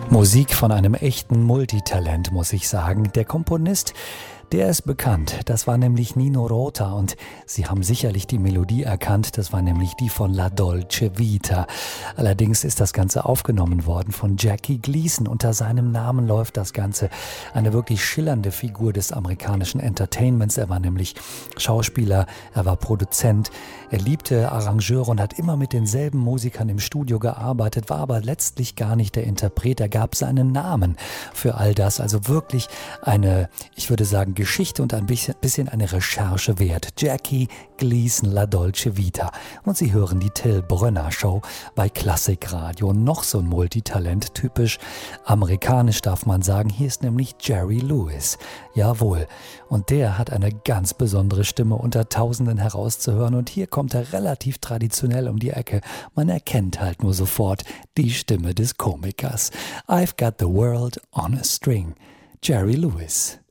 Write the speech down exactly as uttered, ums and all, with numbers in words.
Musik von einem echten Multitalent, muss ich sagen. Der Komponist, der ist bekannt. Das war nämlich Nino Rota und Sie haben sicherlich die Melodie erkannt. Das war nämlich die von La Dolce Vita. Allerdings ist das Ganze aufgenommen worden von Jackie Gleason. Unter seinem Namen läuft das Ganze. Eine wirklich schillernde Figur des amerikanischen Entertainments. Er war nämlich Schauspieler, er war Produzent, er liebte Arrangeure und hat immer mit denselben Musikern im Studio gearbeitet, war aber letztlich gar nicht der Interpret. Er gab seinen Namen für all das. Also wirklich eine, ich würde sagen, Geschichte und ein bisschen, bisschen eine Recherche wert. Jackie Gleason, La Dolce Vita. Und Sie hören die Till Brönner Show bei Klassikradio. Noch so ein Multitalent, typisch amerikanisch darf man sagen. Hier ist nämlich Jerry Lewis. Jawohl. Und der hat eine ganz besondere Stimme unter Tausenden herauszuhören. Und hier kommt er relativ traditionell um die Ecke. Man erkennt halt nur sofort die Stimme des Komikers. I've got the world on a string. Jerry Lewis.